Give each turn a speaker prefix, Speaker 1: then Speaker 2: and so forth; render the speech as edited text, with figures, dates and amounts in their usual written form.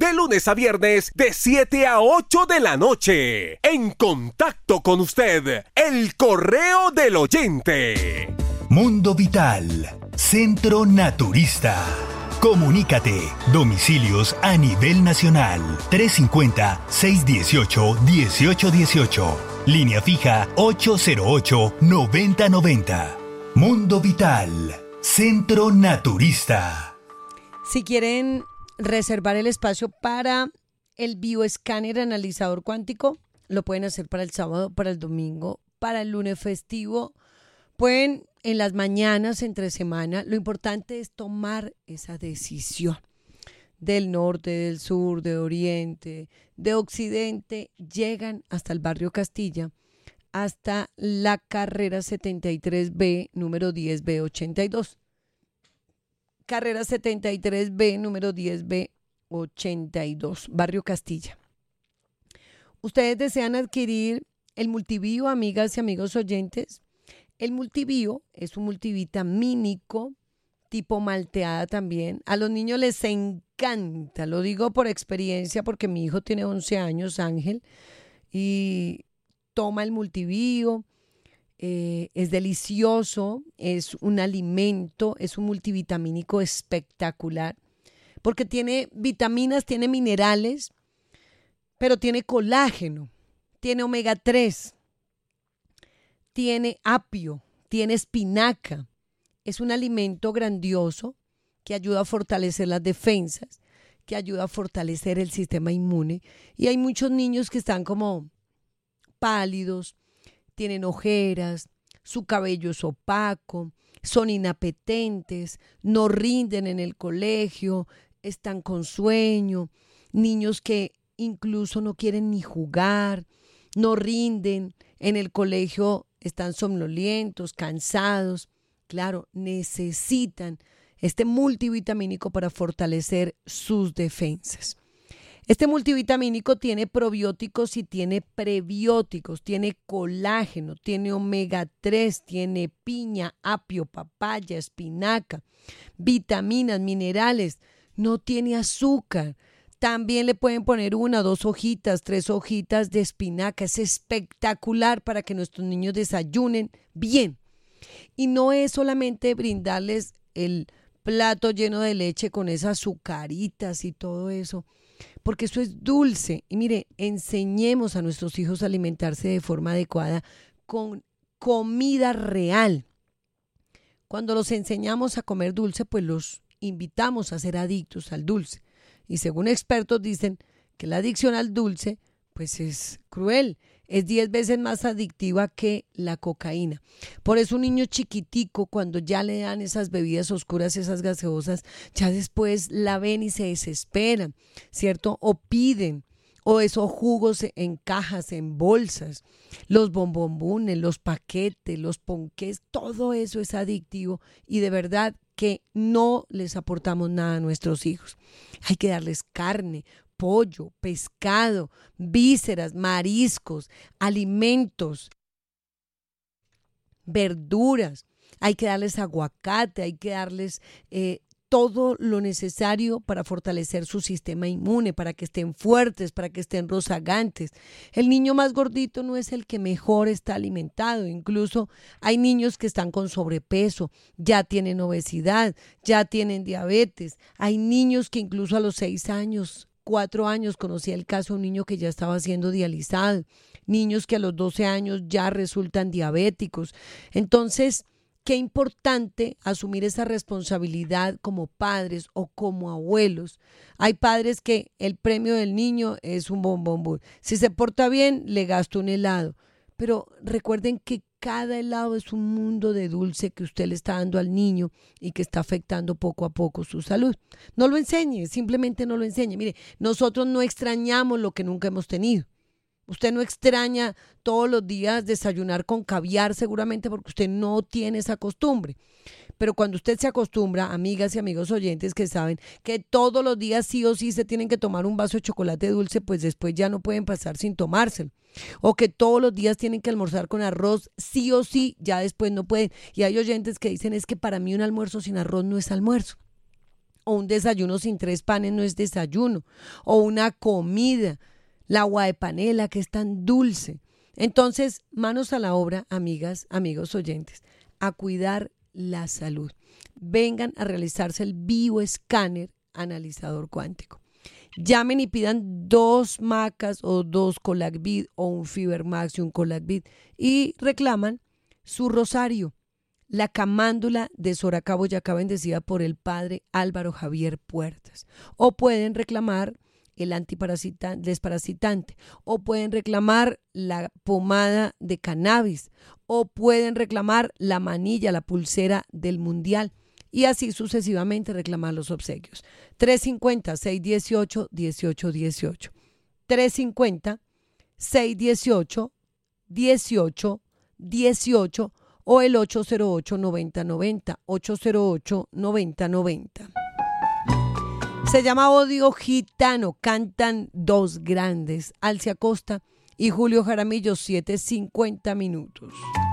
Speaker 1: de lunes a viernes de 7 a 8 de la noche. En contacto con usted, el correo del oyente.
Speaker 2: Mundo Vital, Centro Naturista. Comunícate. Domicilios a nivel nacional. 350-618-1818. Línea fija 808-9090. Mundo Vital, Centro Naturista.
Speaker 3: Si quieren reservar el espacio para el bioescáner analizador cuántico, lo pueden hacer para el sábado, para el domingo, para el lunes festivo. Pueden en las mañanas, entre semana. Lo importante es tomar esa decisión. Del norte, del sur, de oriente, de occidente, llegan hasta el barrio Castilla, hasta la carrera 73B, número 10B82. Carrera 73B, número 10B82, barrio Castilla. ¿Ustedes desean adquirir el multibio, amigas y amigos oyentes? El multibio es un multivitamínico tipo malteada también. A los niños les encanta, lo digo por experiencia porque mi hijo tiene 11 años, Ángel, y toma el multibio. Es delicioso, es un alimento, es un multivitamínico espectacular porque tiene vitaminas, tiene minerales, pero tiene colágeno, tiene omega 3, tiene apio, tiene espinaca. Es un alimento grandioso que ayuda a fortalecer las defensas, que ayuda a fortalecer el sistema inmune. Y hay muchos niños que están como pálidos, tienen ojeras, su cabello es opaco, son inapetentes, no rinden en el colegio, están con sueño, niños que incluso no quieren ni jugar, no rinden en el colegio, están somnolientos, cansados. Claro, necesitan este multivitamínico para fortalecer sus defensas. Este multivitamínico tiene probióticos y tiene prebióticos, tiene colágeno, tiene omega 3, tiene piña, apio, papaya, espinaca, vitaminas, minerales, no tiene azúcar. También le pueden poner 1, 2 hojitas, 3 hojitas de espinaca. Es espectacular para que nuestros niños desayunen bien. Y no es solamente brindarles el plato lleno de leche con esas azucaritas y todo eso, porque eso es dulce. Y mire, enseñemos a nuestros hijos a alimentarse de forma adecuada con comida real. Cuando los enseñamos a comer dulce, pues los invitamos a ser adictos al dulce. Y según expertos dicen que la adicción al dulce, pues es cruel. Es 10 veces más adictiva que la cocaína. Por eso un niño chiquitico, cuando ya le dan esas bebidas oscuras, esas gaseosas, ya después la ven y se desesperan, ¿cierto? O piden, o esos jugos en cajas, en bolsas, los bombombones, los paquetes, los ponqués, todo eso es adictivo y de verdad que no les aportamos nada a nuestros hijos. Hay que darles carne, pollo, pescado, vísceras, mariscos, alimentos, verduras. Hay que darles aguacate, hay que darles todo lo necesario para fortalecer su sistema inmune, para que estén fuertes, para que estén rozagantes. El niño más gordito no es el que mejor está alimentado. Incluso hay niños que están con sobrepeso, ya tienen obesidad, ya tienen diabetes. Hay niños que incluso a los 6 años, 4 años, conocí el caso de un niño que ya estaba siendo dializado, niños que a los 12 años ya resultan diabéticos. Entonces, qué importante asumir esa responsabilidad como padres o como abuelos. Hay padres que el premio del niño es un bombón. Si se porta bien, le gasto un helado. Pero recuerden que cada helado es un mundo de dulce que usted le está dando al niño y que está afectando poco a poco su salud. No lo enseñe, simplemente no lo enseñe. Mire, nosotros no extrañamos lo que nunca hemos tenido. Usted no extraña todos los días desayunar con caviar seguramente porque usted no tiene esa costumbre. Pero cuando usted se acostumbra, amigas y amigos oyentes que saben que todos los días sí o sí se tienen que tomar un vaso de chocolate dulce, pues después ya no pueden pasar sin tomárselo. O que todos los días tienen que almorzar con arroz sí o sí, ya después no pueden. Y hay oyentes que dicen es que para mí un almuerzo sin arroz no es almuerzo. o un desayuno sin 3 panes no es desayuno, o una comida, la agua de panela que es tan dulce. Entonces, manos a la obra, amigas, amigos oyentes, a cuidar la salud. Vengan a realizarse el bioescáner analizador cuántico. Llamen y pidan 2 Macas o 2 Colacvid o un Fibermax y un Colacvid y reclaman su rosario, la camándula de Soracá, Boyacá, bendecida por el padre Álvaro Javier Puertas. O pueden reclamar el desparasitante, o pueden reclamar la pomada de cannabis, o pueden reclamar la manilla, la pulsera del mundial, y así sucesivamente reclamar los obsequios. 350-618-1818. 350-618-1818 o el 808-9090. 808-9090. Se llama Odio Gitano. Cantan 2 grandes, Alcia Costa y Julio Jaramillo, 7:50 minutos.